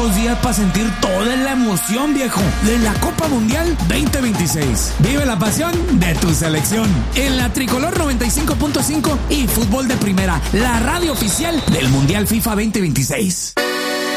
Pocos días para sentir toda la emoción, viejo, de la Copa Mundial 2026. Vive la pasión de tu selección en la Tricolor 95.5 y Fútbol de Primera, la radio oficial del Mundial FIFA 2026.